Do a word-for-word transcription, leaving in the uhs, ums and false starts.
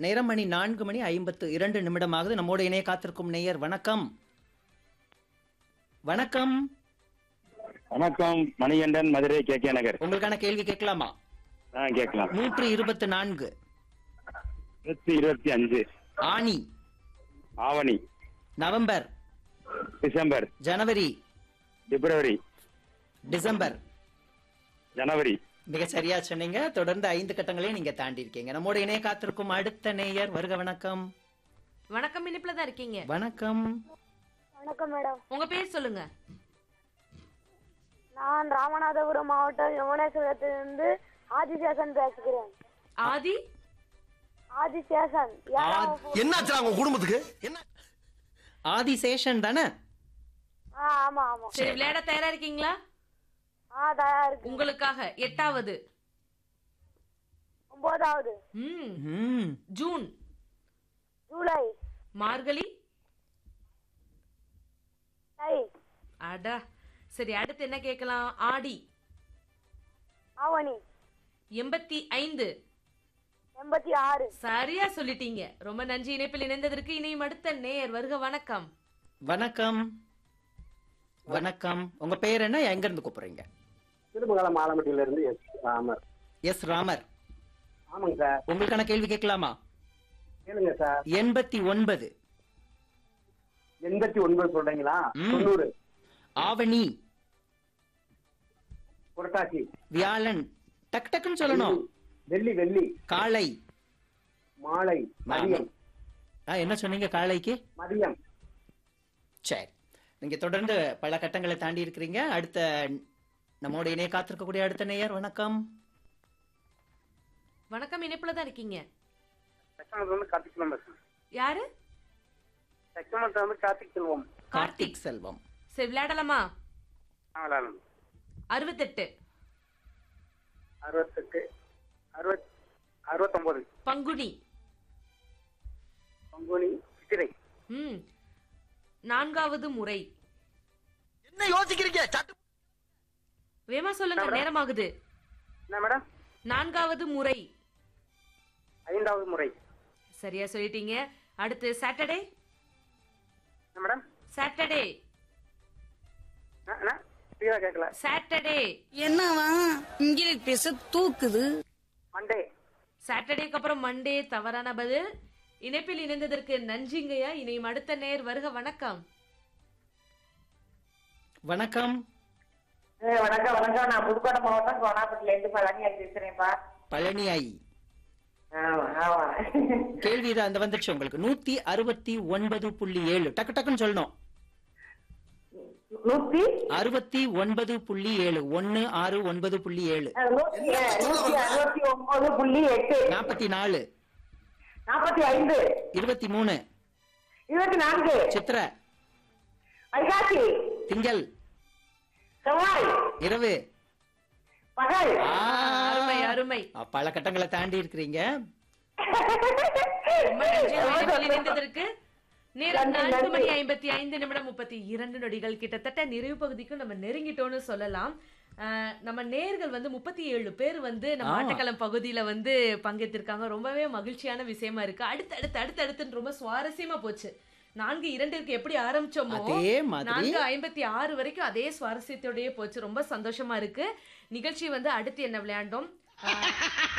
நேரம் மணி நான்கு மணி ஐம்பத்து இரண்டு நிமிடமாகுது. நம்மோட இணைய காத்திருக்கும் நேயர் வணக்கம். வணக்கம். வணக்கம், மணிகண்டன், மதுரை கே கே நகர். உங்களுக்கான கேள்வி கேட்கலாமா? ஆ, கேட்கலாம். நூற்றி இருபத்தி நான்கு. நூத்தி இருபத்தி அஞ்சு. ஆனி. ஆவணி. நவம்பர். டிசம்பர். ஜனவரி. பிப்ரவரி. டிசம்பர். ஜனவரி. மிக சரியா சொன்னீங்க. தொடர்ந்து ஐந்து கட்டங்களையும் நீங்க தாண்டி இருக்கீங்க. நம்மோட இணைய காத்திருக்கும் அடுத்த நேயர் வருக. வணக்கம். வணக்கம், இனிப்புல தான் இருக்கீங்க. வணக்கம். வணக்கம் மேடம். உங்க பேர் சொல்லுங்க. நான் ராமநாதபுரம் மாவட்டம் யுவனேஸ்வரத்திலிருந்து ஆதிசேஷன் பேசுகிறேன். ஆதி ஆதிசேஷன். என்னாச்சு உங்க குடும்பத்துக்கு? என்ன ஆதிசேஷன் தானே? ஆ, ஆமா ஆமா. சரி, விளையாட தயாரா இருக்கீங்களா? ஆ, தயாரா இருக்கு. உங்களுக்காக எட்டாவது. ஒன்பதாவது. ம் ம். ஜூன். ஜூலை. மார்கழி. தை. அடா, சரி, அடுத்து என்ன கேட்கலாம்? ஆடி. ஆவணி. எண்பத்தி ஐந்து. எண்பத்தி ஆறு. சரியா சொல்லிட்டீங்க. ரொம்ப நன்றி இணைப்பில் இணைந்ததற்கு. இனியும் அடுத்த நேயர் வருக. வணக்கம். வணக்கம். வணக்கம். உங்க பேர் என்ன? எங்க இருந்து கூப்பிடுறீங்க? திருமங்கலம் ஆலம்பட்டியில இருந்து எஸ் ராமர். எஸ் ராமர். ஆமாங்க சார். உங்களுக்கான கேள்வி கேட்கலாமா? கேளுங்க சார். எண்பத்தி ஒன்பது. எண்பத்தி ஒன்பது சொல்றீங்களா? ம். தொண்ணூறு. ஆவணி. புரட்டாசி. வியாழன். டக் டக்குன்னு சொல்லணும். வெள்ளி. வெள்ளி. காளை. மாலை. மதியம். ஆ, என்ன சொன்னீங்க காளைக்கு? மதியம். சரி, நீங்க தொடர்ந்து பல கட்டங்களை தாண்டி இருக்கிறீங்க. அடுத்த நம்மோட இணைய காத்திருக்கக்கூடிய அடுத்த நேயர் வணக்கம். வணக்கம், இணைப்புல தான் இருக்கீங்க. கார்த்திக் செல்வம். யாரு? கார்த்திக் செல்வம். கார்த்திக் செல்வம். சரி, விளையாடலாமா? விளையாடலாம். அறுபத்தெட்டு. அறுபத்தெட்டு. அறுபத் அறுபத்தொன்பது. பங்குனி. பங்குனி. சித்திரை. ம் நான்காவது முறை. என்ன யோசிக்கிறீங்க? சட்டு வேமா சொல்லுங்க, நேரமாகுது. என்ன மேடம்? நான்காவது முறை. ஐந்தாவது முறை. சரியா சொல்லிட்டீங்க. அடுத்து சாட்டர்டே. என்ன மேடம்? சாட்டர்டே. கேட்கல. சாட்டர்டே. என்னவா இங்கிலீஷ் பேச தூக்குது. மண்டே. சாட்டர்டேக்கு அப்புறம் மண்டே தவறான பதில். இணைப்பில் இணைந்ததற்கு நன்றிங்கய்யா. இணையும் அடுத்த நேர் வருக. வணக்கம். வணக்கம். வணக்கம். வணக்கம். நான் புதுக்கோட்டை மாவட்டம் கோனாப்பட்டில இருந்து பழனி பேசுறேன்ப்பா. பழனி ஆயி. ஆமா ஆமா. கேள்வி இது அந்த வந்துருச்சு உங்களுக்கு. நூத்தி அறுபத்தி ஒன்பது புள்ளி ஏழு. டக்கு டக்குன்னு சொல்லணும். நூத்தி அறுபத்தி ஒன்பது புள்ளி ஏழு. ஒன்னு ஆறு ஒன்பது புள்ளி ஏழு. நூத்தி நூத்தி அறுபத்தி ஒன்பது புள்ளி எட்டு. நாற்பத்தி நாலு. நாற்பத்தி ஐந்து. இருபத்தி மூணு. இருபத்தி நான்கு. சித்திர. வைகாசி. திங்கள். செவ்வாய். இரவு. பகல். ஆ, அருமை அருமை. ஆ, பல கட்டங்களை தாண்டி இருக்கிறீங்க. ரொம்ப நன்றி இணைப்பில் இணைந்ததற்கு. நேரம் நன்றி, நான்கு மணி நன்றி. ஐம்பத்தி ஐந்து நிமிடம் முப்பத்தி இரண்டு நொடிகள். கிட்டத்தட்ட நிறைவு பகுதிக்கும் நம்ம நெருங்கிட்டோம்னு சொல்லலாம். அஹ், நம்ம நேர்கள் வந்து முப்பத்தி ஏழு பேர் வந்து நம்ம ஆ. ஆட்டக்களம் பகுதியில வந்து பங்கேற்றிருக்காங்க. ரொம்பவே மகிழ்ச்சியான விஷயமா இருக்கு. அடுத்து அடுத்து அடுத்து அடுத்துன்னு ரொம்ப சுவாரஸ்யமா போச்சு. நான்கு இரண்டிற்கு எப்படி ஆரம்பிச்சோமோ அதே மாதிரி நான்கு ஐம்பத்தி ஆறு வரைக்கும் அதே சுவாரஸ்யத்தோடயே போச்சு. ரொம்ப சந்தோஷமா இருக்கு. நிகழ்ச்சி வந்து அடுத்து என்ன விளையாண்டோம்? அஹ்,